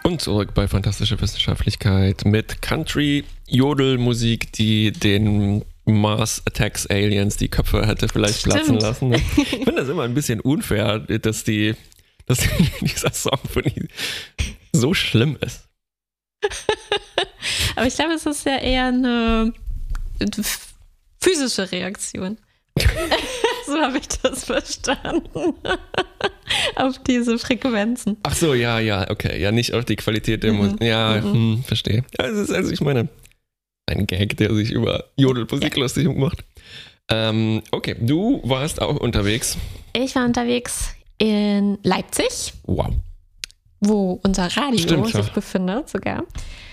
Und zurück bei Fantastische Wissenschaftlichkeit mit Country-Jodelmusik, die den Mars Attacks Aliens die Köpfe hätte vielleicht platzen lassen. Ne? Ich finde das immer ein bisschen unfair, dass dieser Song von ihnen so schlimm ist. Aber ich glaube, es ist ja eher eine physische Reaktion. So habe ich das verstanden. Auf diese Frequenzen. Ach so, ja, okay. Ja, nicht auf die Qualität der Musik. Ja, verstehe. Ja, es ist also, ich meine, ein Gag, der sich über Jodelmusik lustig macht. Okay, du warst auch unterwegs. Ich war unterwegs in Leipzig. Wow. Wo unser Radio sich befindet sogar.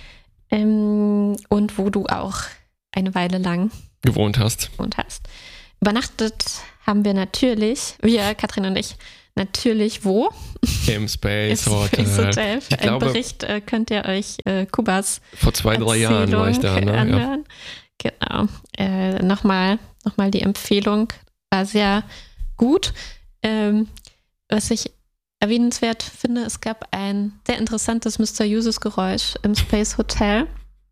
Und wo du auch eine Weile lang gewohnt hast. Übernachtet haben wir natürlich, wir, Katrin und ich, natürlich wo? Im Space Hotel. Für einen Bericht könnt ihr euch Kubas vor 2-3 Jahren war ich da, ne? Anhören. Ja. Genau. Nochmal die Empfehlung war sehr gut. Was ich erwähnenswert finde, es gab ein sehr interessantes, mysteriöses Geräusch im Space Hotel.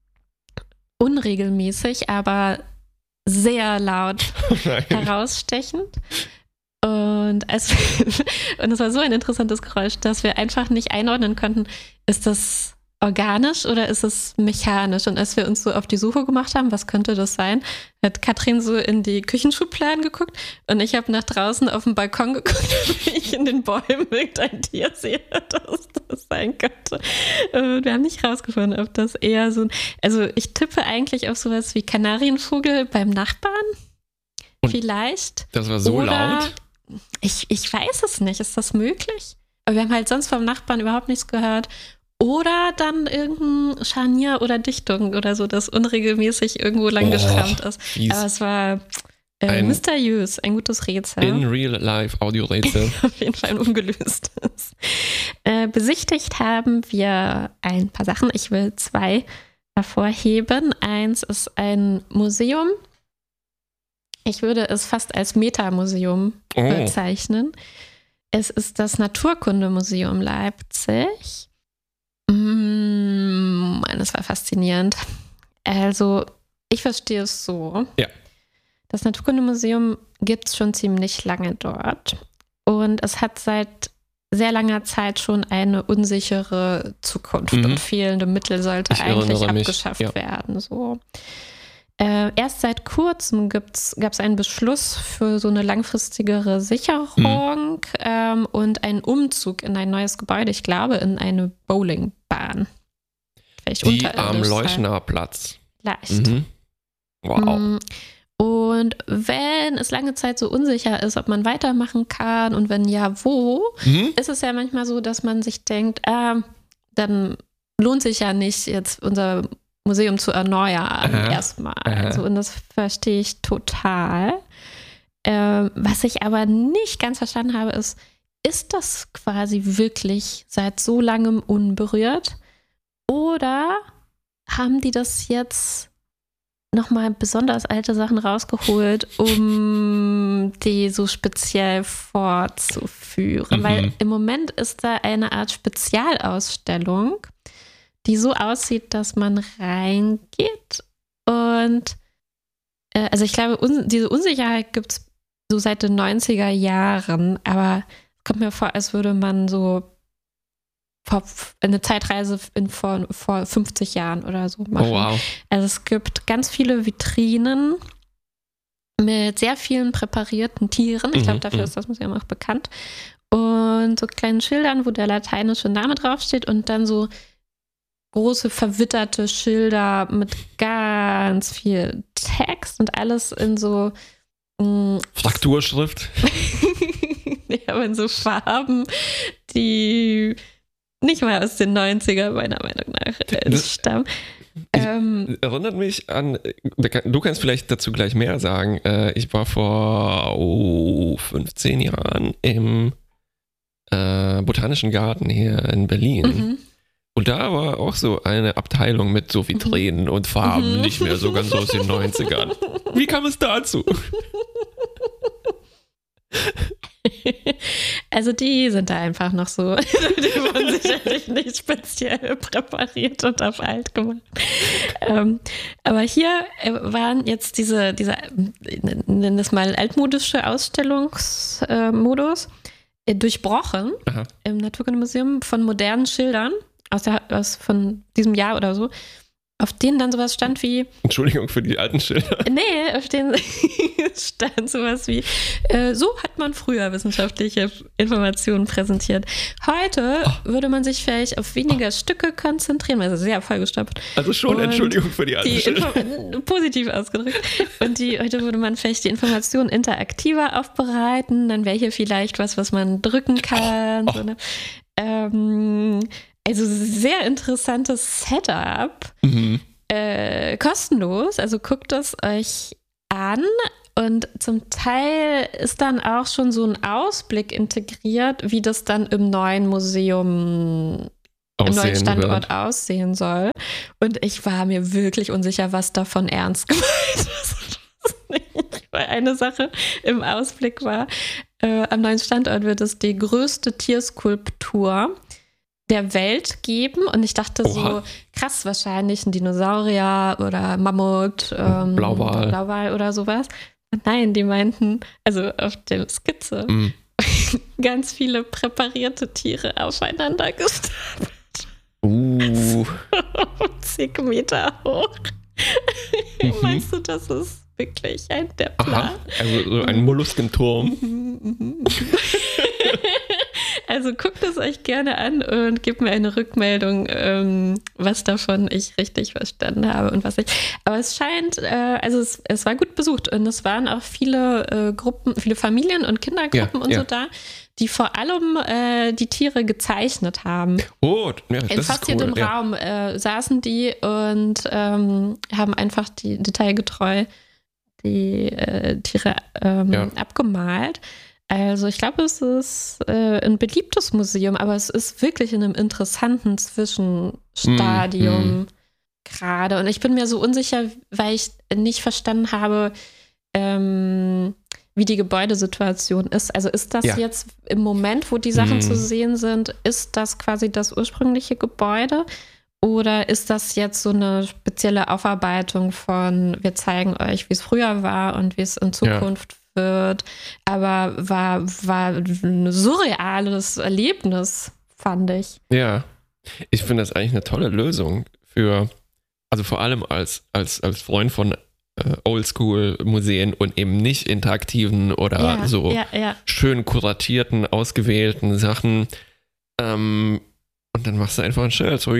Unregelmäßig, aber sehr laut herausstechend. Und es war so ein interessantes Geräusch, dass wir einfach nicht einordnen konnten, ist das organisch oder ist es mechanisch? Und als wir uns so auf die Suche gemacht haben, was könnte das sein, hat Katrin so in die Küchenschubladen geguckt und ich habe nach draußen auf den Balkon geguckt, wie ich in den Bäumen irgendein Tier sehe, dass das sein könnte. Und wir haben nicht rausgefunden, ob das eher so also ich tippe eigentlich auf sowas wie Kanarienvogel beim Nachbarn. Und vielleicht. Das war so laut? Ich weiß es nicht. Ist das möglich? Aber wir haben halt sonst vom Nachbarn überhaupt nichts gehört. Oder dann irgendein Scharnier oder Dichtung oder so, das unregelmäßig irgendwo lang gestrammt ist. Fies. Aber es war mysteriös, ein gutes Rätsel. In real life Audio-Rätsel. Auf jeden Fall ein ungelöstes. Besichtigt haben wir ein paar Sachen. Ich will 2 hervorheben. Eins ist ein Museum. Ich würde es fast als Metamuseum bezeichnen. Es ist das Naturkundemuseum Leipzig. Das war faszinierend. Also, ich verstehe es so. Ja. Das Naturkundemuseum gibt es schon ziemlich lange dort. Und es hat seit sehr langer Zeit schon eine unsichere Zukunft und fehlende Mittel sollte eigentlich abgeschafft werden. So. Erst seit kurzem gab es einen Beschluss für so eine langfristigere Sicherung und einen Umzug in ein neues Gebäude, ich glaube in eine Bowlingbahn. Die am Leuschner Platz. Vielleicht. Wow. Und wenn es lange Zeit so unsicher ist, ob man weitermachen kann und wenn ja, wo, ist es ja manchmal so, dass man sich denkt, dann lohnt sich ja nicht, jetzt unser Museum zu erneuern erstmal. Also, und das verstehe ich total. Was ich aber nicht ganz verstanden habe, ist das quasi wirklich seit so langem unberührt? Oder haben die das jetzt nochmal besonders alte Sachen rausgeholt, um die so speziell fortzuführen? Weil im Moment ist da eine Art Spezialausstellung, die so aussieht, dass man reingeht und also ich glaube, diese Unsicherheit gibt es so seit den 90er Jahren, aber es kommt mir vor, als würde man so eine Zeitreise vor 50 Jahren oder so machen. Oh, wow. Also es gibt ganz viele Vitrinen mit sehr vielen präparierten Tieren. Ich glaube, dafür ist das Museum auch bekannt. Und so kleinen Schildern, wo der lateinische Name draufsteht und dann so große verwitterte Schilder mit ganz viel Text und alles in so Frakturschrift. Ja, aber in so Farben, die nicht mal aus den 90er meiner Meinung nach stammen. Erinnert mich an, du kannst vielleicht dazu gleich mehr sagen, ich war vor 15 Jahren im Botanischen Garten hier in Berlin. Und da war auch so eine Abteilung mit so Vitrinen und Farben, nicht mehr so ganz aus den 90ern. Wie kam es dazu? Also die sind da einfach noch so. Die wurden sicherlich nicht speziell präpariert und auf alt gemacht. Aber hier waren jetzt diese nennen das mal altmodische Ausstellungsmodus durchbrochen. Aha. Im Naturkundemuseum von modernen Schildern von diesem Jahr oder so, auf denen dann sowas stand wie... Entschuldigung für die alten Schilder. Nee, auf denen stand sowas wie, so hat man früher wissenschaftliche Informationen präsentiert. Heute würde man sich vielleicht auf weniger Stücke konzentrieren, also sehr vollgestopft. Also schon, Entschuldigung für die alten Schilder. Positiv ausgedrückt. Und heute würde man vielleicht die Informationen interaktiver aufbereiten, dann wäre hier vielleicht was man drücken kann. So, ne? Also sehr interessantes Setup, kostenlos, also guckt es euch an und zum Teil ist dann auch schon so ein Ausblick integriert, wie das dann im neuen Museum, im neuen Standort aussehen soll. Und ich war mir wirklich unsicher, was davon ernst gemeint ist. Weil eine Sache im Ausblick war, am neuen Standort wird es die größte Tierskulptur der Welt geben und ich dachte so, krass, wahrscheinlich ein Dinosaurier oder Mammut, Blauwal oder sowas. Und nein, die meinten, also auf der Skizze, ganz viele präparierte Tiere aufeinander gestapelt. 10 Meter hoch. Meinst du, das ist wirklich der Plan? Aha, also so ein Molluskenturm. Also guckt es euch gerne an und gebt mir eine Rückmeldung, was davon ich richtig verstanden habe und was nicht. Aber es scheint, also es war gut besucht und es waren auch viele Gruppen, viele Familien und Kindergruppen so da, die vor allem die Tiere gezeichnet haben. Oh, ja, das in fast jedem Raum saßen die und haben einfach die detailgetreu die Tiere abgemalt. Also ich glaube, es ist ein beliebtes Museum, aber es ist wirklich in einem interessanten Zwischenstadium gerade. Und ich bin mir so unsicher, weil ich nicht verstanden habe, wie die Gebäudesituation ist. Also ist das jetzt im Moment, wo die Sachen zu sehen sind, ist das quasi das ursprüngliche Gebäude? Oder ist das jetzt so eine spezielle Aufarbeitung von, wir zeigen euch, wie es früher war und wie es in Zukunft wird, aber war ein surreales Erlebnis, fand ich. Ja, ich finde das eigentlich eine tolle Lösung also vor allem als Freund von Oldschool-Museen und eben nicht interaktiven oder schön kuratierten, ausgewählten Sachen. Und dann machst du einfach ein Schild, so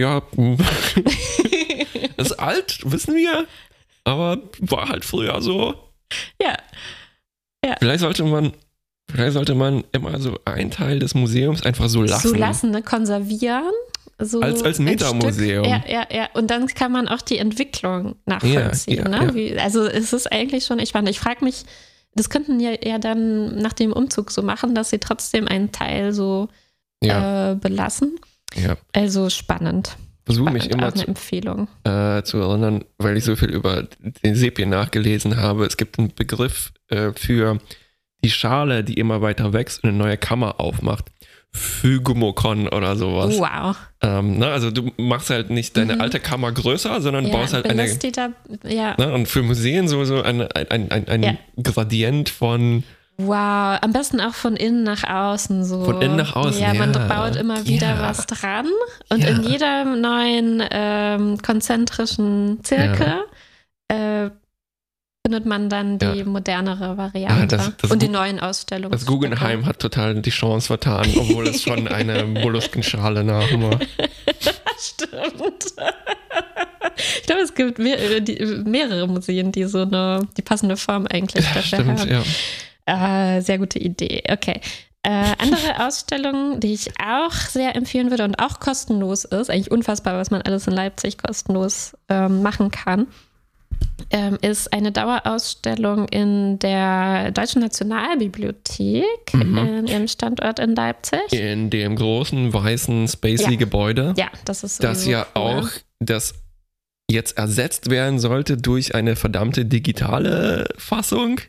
ist alt, wissen wir, aber war halt früher so. Ja. Vielleicht sollte man immer so einen Teil des Museums einfach so lassen. Ne? Konservieren. So als Metamuseum. Ja. Und dann kann man auch die Entwicklung nachvollziehen. Also es ist eigentlich schon, ich frage mich, das könnten ja dann nach dem Umzug so machen, dass sie trotzdem einen Teil so belassen. Ja. Also spannend. Versuche mich immer eine Empfehlung. Zu erinnern, weil ich so viel über den Sepien nachgelesen habe. Es gibt einen Begriff für die Schale, die immer weiter wächst und eine neue Kammer aufmacht. Phygmokon oder sowas. Wow. Also du machst halt nicht deine alte Kammer größer, sondern baust halt eine. Und für Museen so ein Gradient von. Wow, am besten auch von innen nach außen so. Von innen nach außen, ja. Man baut immer wieder was dran und in jedem neuen konzentrischen Zirkel findet man dann die modernere Variante und die neuen Ausstellungen. Das Guggenheim hat total die Chance vertan, obwohl es schon eine Molluskenschale nach war. Stimmt. Ich glaube, es gibt mehrere Museen, die so die passende Form eigentlich dafür haben. Ja. Sehr gute Idee. Okay. Andere Ausstellung, die ich auch sehr empfehlen würde und auch kostenlos ist, eigentlich unfassbar, was man alles in Leipzig kostenlos machen kann, ist eine Dauerausstellung in der Deutschen Nationalbibliothek in ihrem Standort in Leipzig. In dem großen, weißen, spacey Gebäude. Ja, das ist das auch das jetzt ersetzt werden sollte durch eine verdammte digitale Fassung.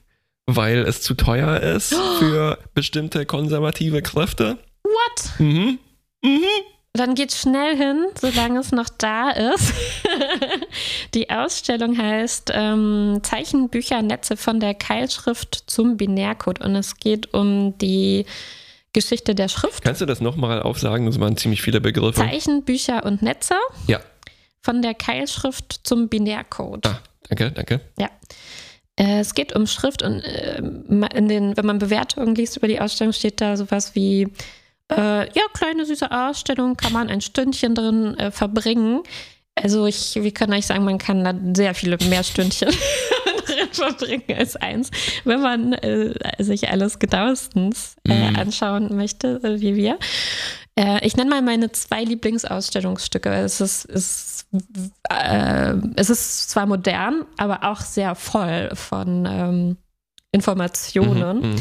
weil es zu teuer ist für bestimmte konservative Kräfte. What? Mhm. Mhm. Dann geht's schnell hin, solange es noch da ist. Die Ausstellung heißt Zeichenbüchernetze von der Keilschrift zum Binärcode und es geht um die Geschichte der Schrift. Kannst du das nochmal aufsagen? Das waren ziemlich viele Begriffe. Zeichenbücher und Netze. Ja. Von der Keilschrift zum Binärcode. Ah, danke. Ja. Es geht um Schrift und wenn man Bewertungen liest über die Ausstellung, steht da sowas wie kleine süße Ausstellung, kann man ein Stündchen drin verbringen. Also wir können eigentlich sagen, man kann da sehr viele mehr Stündchen drin verbringen als eins, wenn man sich alles genauestens anschauen möchte, wie wir. Ich nenne mal meine 2 Lieblingsausstellungsstücke. Es ist zwar modern, aber auch sehr voll von Informationen.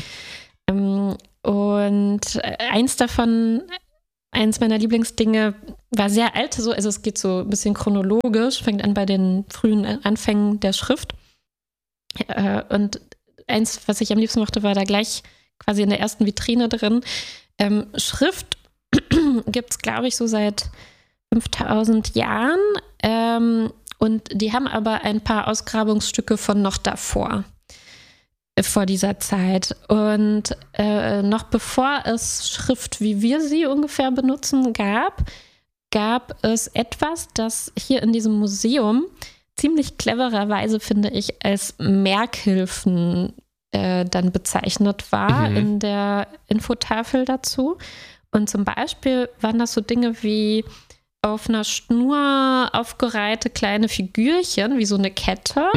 Und eins meiner Lieblingsdinge war sehr alt, also es geht so ein bisschen chronologisch, fängt an bei den frühen Anfängen der Schrift. Und eins, was ich am liebsten mochte, war da gleich quasi in der ersten Vitrine drin. Schrift gibt es, glaube ich, so seit 5000 Jahren. Und die haben aber ein paar Ausgrabungsstücke von noch davor. Vor dieser Zeit. Und noch bevor es Schrift, wie wir sie ungefähr benutzen, gab es etwas, das hier in diesem Museum ziemlich clevererweise, finde ich, als Merkhilfen dann bezeichnet war in der Infotafel dazu. Und zum Beispiel waren das so Dinge wie auf einer Schnur aufgereihte kleine Figürchen, wie so eine Kette.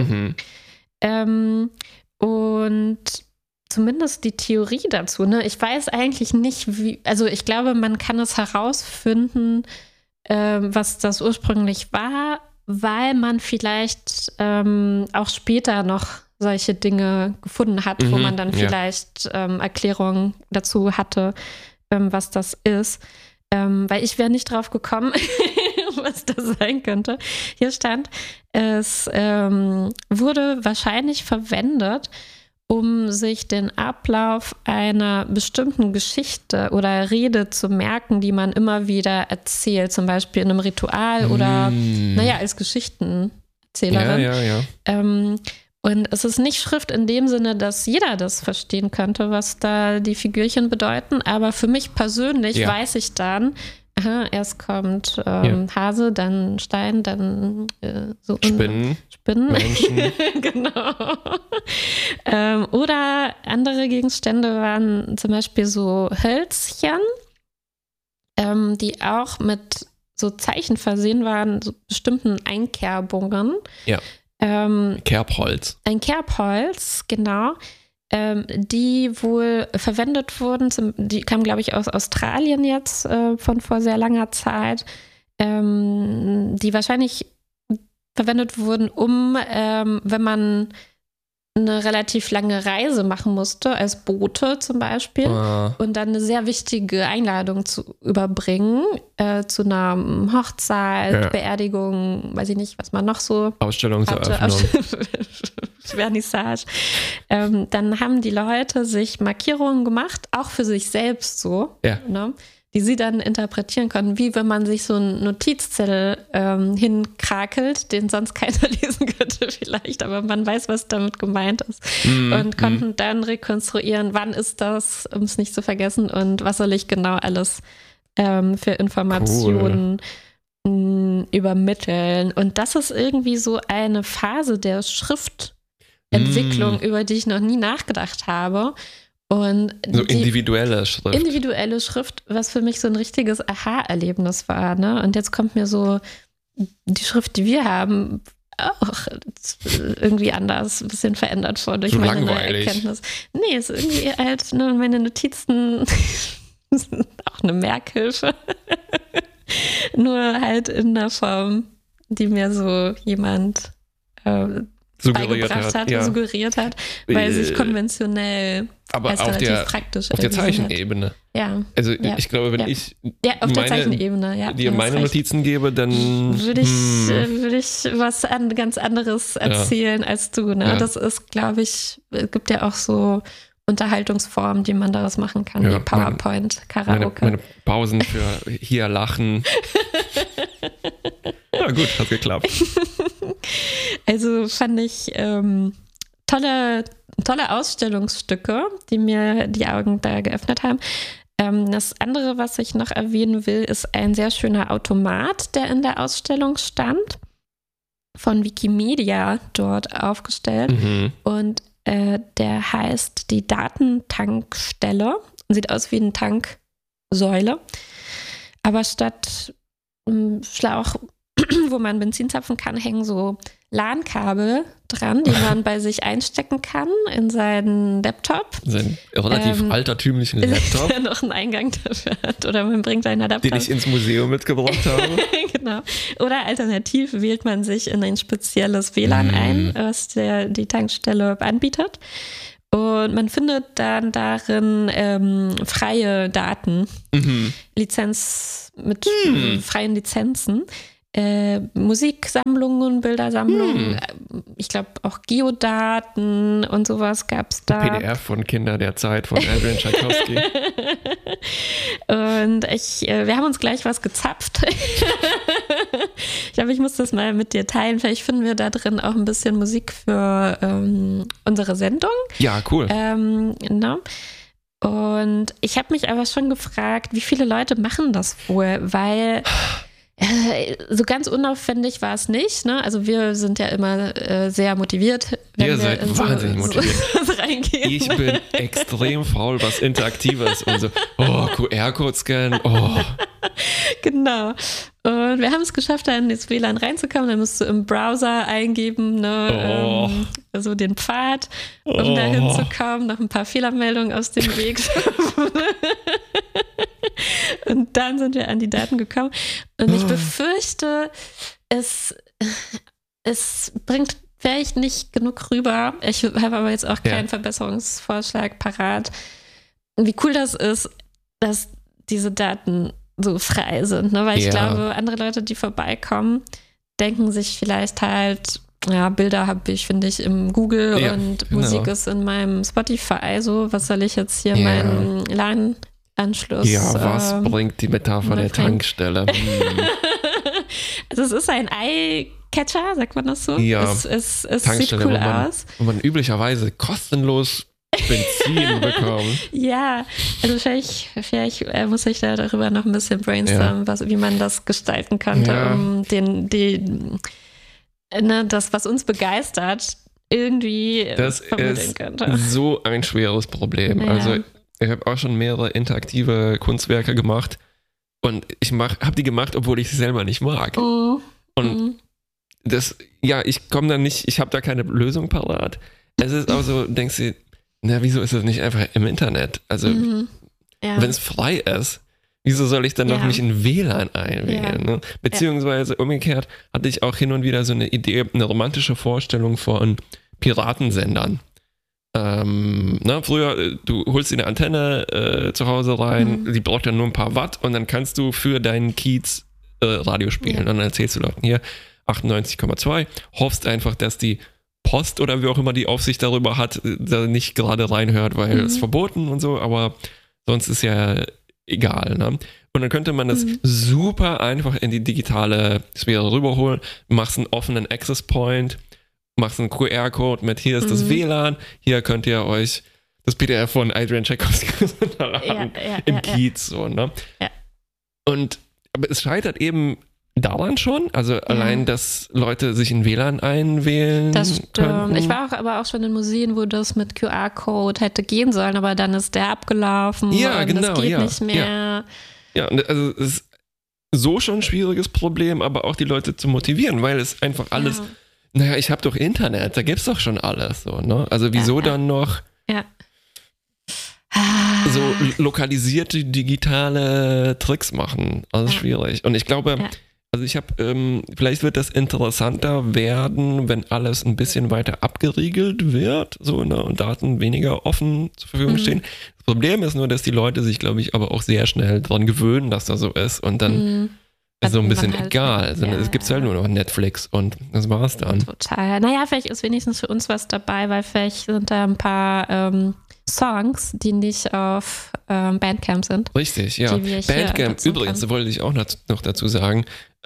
Und zumindest die Theorie dazu, ne? Ich weiß eigentlich nicht, also ich glaube, man kann es herausfinden, was das ursprünglich war, weil man vielleicht auch später noch solche Dinge gefunden hat, wo man dann vielleicht Erklärungen dazu hatte, was das ist. Weil ich wäre nicht drauf gekommen, was das sein könnte. Hier stand, es wurde wahrscheinlich verwendet, um sich den Ablauf einer bestimmten Geschichte oder Rede zu merken, die man immer wieder erzählt, zum Beispiel in einem Ritual oder, als Geschichtenerzählerin. Ja. Und es ist nicht Schrift in dem Sinne, dass jeder das verstehen könnte, was da die Figürchen bedeuten, aber für mich persönlich weiß ich dann, erst kommt Hase, dann Stein, dann so Spinnen. Menschen. Genau. Oder andere Gegenstände waren zum Beispiel so Hölzchen, die auch mit so Zeichen versehen waren, so bestimmten Einkerbungen. Ja. Kerbholz. Ein Kerbholz, genau. Die wohl verwendet wurden, die kamen, glaube ich, aus Australien jetzt von vor sehr langer Zeit, die wahrscheinlich verwendet wurden, wenn man eine relativ lange Reise machen musste, als Bote zum Beispiel, und dann eine sehr wichtige Einladung zu überbringen, zu einer Hochzeit, Beerdigung, weiß ich nicht, was man noch so Ausstellungseröffnung. Vernissage. Dann haben die Leute sich Markierungen gemacht, auch für sich selbst so, ne, die sie dann interpretieren konnten, wie wenn man sich so einen Notizzettel hinkrakelt, den sonst keiner lesen könnte vielleicht, aber man weiß, was damit gemeint ist. Und konnten dann rekonstruieren, wann ist das, um es nicht zu vergessen, und was soll ich genau alles für Informationen übermitteln. Und das ist irgendwie so eine Phase der Schriftentwicklung, über die ich noch nie nachgedacht habe. Und so individuelle Schrift. Individuelle Schrift, was für mich so ein richtiges Aha-Erlebnis war. Ne? Und jetzt kommt mir so die Schrift, die wir haben, auch irgendwie anders, ein bisschen verändert vor durch so meine langweilig. Erkenntnis. Nee, ist irgendwie halt, ne, meine Notizen sind auch eine Merkhilfe. Nur halt in einer Form, die mir so jemand suggeriert hat, weil sich konventionell Aber auf der Zeichenebene. Ja. Also ich glaube, wenn ich auf der Zeichenebene, dir meine Notizen gebe, dann würde ich was ganz anderes erzählen als du. Ne? Ja. Das ist, glaube ich, es gibt ja auch so Unterhaltungsformen, die man daraus machen kann, wie PowerPoint, Karaoke. Meine Pausen für hier lachen. Ja gut, hat geklappt. Also fand ich tolle Ausstellungsstücke, die mir die Augen da geöffnet haben. Das andere, was ich noch erwähnen will, ist ein sehr schöner Automat, der in der Ausstellung stand, von Wikimedia dort aufgestellt. Mhm. Und der heißt die Datentankstelle. Sieht aus wie eine Tanksäule. Aber statt Schlauch, wo man Benzin zapfen kann, hängen so LAN-Kabel dran, die man bei sich einstecken kann in seinen Laptop. Sein relativ altertümlichen Laptop. Der noch einen Eingang dafür hat. Oder man bringt einen Adapter. Den ich ins Museum mitgebracht habe. Genau. Oder alternativ wählt man sich in ein spezielles WLAN ein, was die Tankstelle anbietet. Und man findet dann darin freie Daten, Lizenz mit freien Lizenzen. Musiksammlungen, Bildersammlungen, ich glaube auch Geodaten und sowas gab es da. PDF von Kinder der Zeit von Adrian Tchaikovsky. Und wir haben uns gleich was gezapft. Ich glaube, ich muss das mal mit dir teilen. Vielleicht finden wir da drin auch ein bisschen Musik für unsere Sendung. Ja, cool. Genau. Und ich habe mich aber schon gefragt, wie viele Leute machen das wohl, weil so ganz unaufwendig war es nicht. Ne? Also wir sind ja immer sehr motiviert, wenn Ihr seid wahnsinnig motiviert. So reingehen. Ich bin extrem faul, was Interaktives und so, QR-Code scannen, Genau. Und wir haben es geschafft, da in das WLAN reinzukommen. Dann musst du im Browser eingeben, also den Pfad, um da hinzukommen, noch ein paar Fehlermeldungen aus dem Weg. Und dann sind wir an die Daten gekommen. Und ich befürchte, es bringt vielleicht nicht genug rüber. Ich habe aber jetzt auch keinen Verbesserungsvorschlag parat. Wie cool das ist, dass diese Daten so frei sind. Ne? Weil ich glaube, andere Leute, die vorbeikommen, denken sich vielleicht halt, Bilder habe ich, finde ich, im Google und Musik ist in meinem Spotify. So, was soll ich jetzt hier meinen LAN-Anschluss? Ja, was bringt die Metapher der Tankstelle? Also es ist ein Eye-Catcher, sagt man das so? Ja, es sieht cool aus. Wo man üblicherweise kostenlos Benzin bekommen. Ja, also vielleicht muss ich da darüber noch ein bisschen brainstormen, wie man das gestalten könnte, um das, was uns begeistert, irgendwie vermitteln könnte. Das ist so ein schweres Problem. Ja. Also ich habe auch schon mehrere interaktive Kunstwerke gemacht und ich habe die gemacht, obwohl ich sie selber nicht mag. Und ich komme da nicht, ich habe da keine Lösung parat. Es ist auch so, denkst du, wieso ist das nicht einfach im Internet? Also, wenn es frei ist, wieso soll ich dann noch nicht in WLAN einwählen? Ne? Beziehungsweise umgekehrt hatte ich auch hin und wieder so eine Idee, eine romantische Vorstellung von Piratensendern. Früher, du holst dir eine Antenne zu Hause rein, die braucht dann nur ein paar Watt und dann kannst du für deinen Kiez Radio spielen. Und dann erzählst du Leuten hier 98,2, hoffst einfach, dass die Post oder wie auch immer die Aufsicht darüber hat, da nicht gerade reinhört, weil es verboten und so, aber sonst ist ja egal. Ne? Und dann könnte man das super einfach in die digitale Sphäre rüberholen, machst einen offenen Access Point, machst einen QR-Code mit hier ist das WLAN, hier könnt ihr euch das PDF von Adrian Tchaikovsky runterladen im Kiez. So, ne? Aber es scheitert eben daran schon, also allein, dass Leute sich in WLAN einwählen. Das stimmt. Könnten. Ich war aber auch schon in Museen, wo das mit QR-Code hätte gehen sollen, aber dann ist der abgelaufen und das geht nicht mehr. Ja, also es ist so schon ein schwieriges Problem, aber auch die Leute zu motivieren, weil es einfach alles, ich habe doch Internet, da gibt's doch schon alles. So, ne? Also wieso dann noch so lokalisierte digitale Tricks machen? Also schwierig. Und ich glaube, Also ich habe, vielleicht wird das interessanter werden, wenn alles ein bisschen weiter abgeriegelt wird, so, ne, und Daten weniger offen zur Verfügung stehen. Das Problem ist nur, dass die Leute sich, glaube ich, aber auch sehr schnell dran gewöhnen, dass das so ist und dann ist so ein bisschen halt egal. Also es gibt halt nur noch Netflix und das war's dann. Total. Naja, vielleicht ist wenigstens für uns was dabei, weil vielleicht sind da ein paar Songs, die nicht auf Bandcamp sind. Richtig, ja. Bandcamp, übrigens, wollte ich auch noch dazu sagen,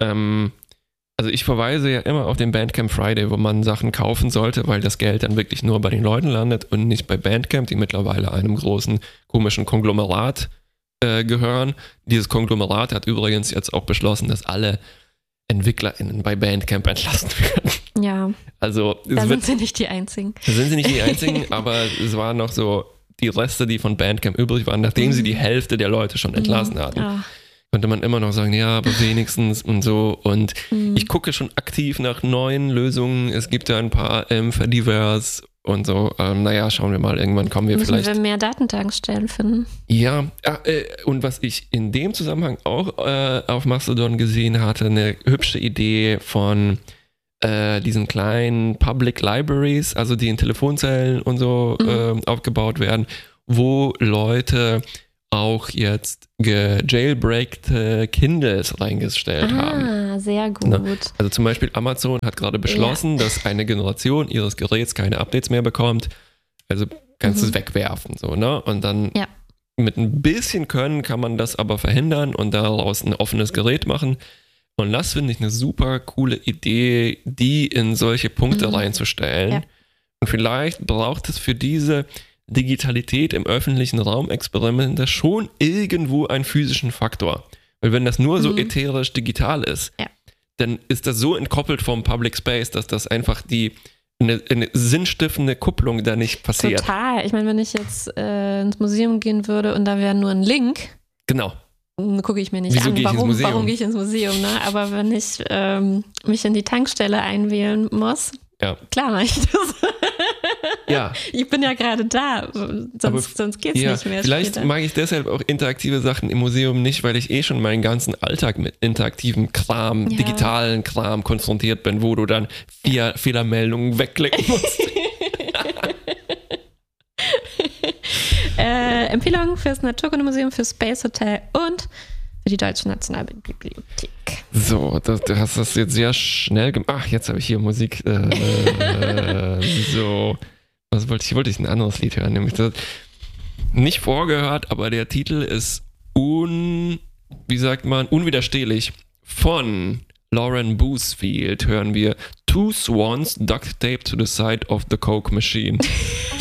also ich verweise ja immer auf den Bandcamp Friday, wo man Sachen kaufen sollte, weil das Geld dann wirklich nur bei den Leuten landet und nicht bei Bandcamp, die mittlerweile einem großen, komischen Konglomerat gehören. Dieses Konglomerat hat übrigens jetzt auch beschlossen, dass alle EntwicklerInnen bei Bandcamp entlassen werden. Ja, also da sind sie nicht die Einzigen. Da sind sie nicht die Einzigen, aber es waren noch so die Reste, die von Bandcamp übrig waren, nachdem sie die Hälfte der Leute schon entlassen hatten. Ja. Konnte man immer noch sagen, ja, aber wenigstens und so. Und ich gucke schon aktiv nach neuen Lösungen. Es gibt ja ein paar für divers und so. Naja, schauen wir mal, irgendwann kommen wir vielleicht. Müssen wir mehr Datentankstellen finden. Ja, und was ich in dem Zusammenhang auch auf Mastodon gesehen hatte, eine hübsche Idee von diesen kleinen Public Libraries, also die in Telefonzellen und so aufgebaut werden, wo Leute auch jetzt jailbreakte Kindles reingestellt haben. Sehr gut. Na, also zum Beispiel Amazon hat gerade beschlossen, dass eine Generation ihres Geräts keine Updates mehr bekommt. Also kannst du es wegwerfen. So, ne? Und dann mit ein bisschen Können kann man das aber verhindern und daraus ein offenes Gerät machen. Und das finde ich eine super coole Idee, die in solche Punkte reinzustellen. Ja. Und vielleicht braucht es für diese Digitalität im öffentlichen Raum Experimente schon irgendwo einen physischen Faktor. Weil wenn das nur so ätherisch digital ist, dann ist das so entkoppelt vom Public Space, dass das einfach eine sinnstiftende Kupplung da nicht passiert. Total. Ich meine, wenn ich jetzt ins Museum gehen würde und da wäre nur ein Link. Genau. Gucke ich mir nicht an, warum gehe ich ins Museum, ne? Aber wenn ich mich in die Tankstelle einwählen muss, klar mache ich das. Ja. Ich bin ja gerade da, sonst geht's nicht mehr. Vielleicht später. mag ich deshalb auch interaktive Sachen im Museum nicht, weil ich schon meinen ganzen Alltag mit interaktivem Kram, digitalen Kram konfrontiert bin, wo du dann 4 Fehlermeldungen wegklicken musst. Empfehlungen fürs Naturkundemuseum, fürs Space Hotel und für die Deutsche Nationalbibliothek. So, du hast das jetzt sehr schnell gemacht. Ach, jetzt habe ich hier Musik. So, was wollte ich ein anderes Lied hören? Nämlich das, nicht vorgehört, aber der Titel ist unwiderstehlich. Von Lauren Boosfield hören wir Two Swans Duct Taped to the Side of the Coke Machine.